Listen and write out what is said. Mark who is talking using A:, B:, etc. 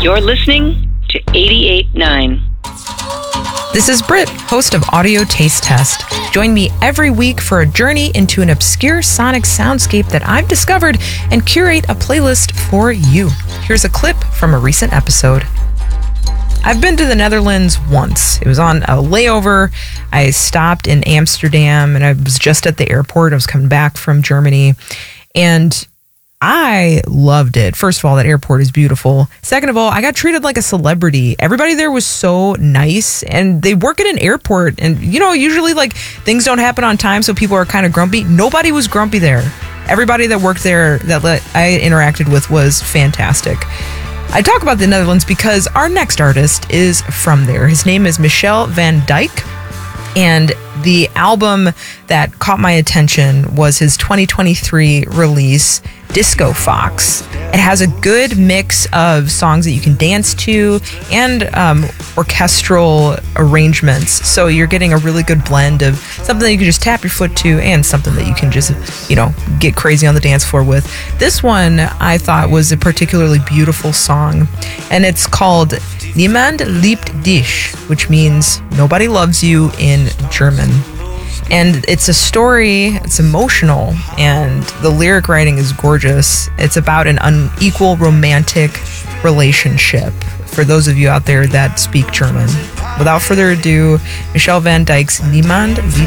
A: You're listening to 88.9.
B: This is Britt, host of Audio Taste Test. Join me every week for a journey into an obscure sonic soundscape that I've discovered and curate a playlist for you. Here's a clip from a recent episode. I've been to the Netherlands once. It was on a layover. I stopped in Amsterdam and I was just at the airport. I was coming back from Germany and I loved it. First of all, that airport is beautiful. Second of all, I got treated like a celebrity. Everybody there was so nice and they work at an airport and usually like things don't happen on time so people are kind of grumpy. Nobody was grumpy there. Everybody that worked there that I interacted with was fantastic. I talk about the Netherlands because our next artist is from there. His name is Michel van Dijk, and the album that caught my attention was his 2023 release, Disco Fox. It has a good mix of songs that you can dance to and orchestral arrangements. So you're getting a really good blend of something that you can just tap your foot to and something that you can just, get crazy on the dance floor with. This one I thought was a particularly beautiful song, and it's called Niemand liebt dich, which means nobody loves you in German. And it's a story, it's emotional, and the lyric writing is gorgeous. It's about an unequal romantic relationship for those of you out there that speak German. Without further ado, Michel van Dijk's Niemand liebt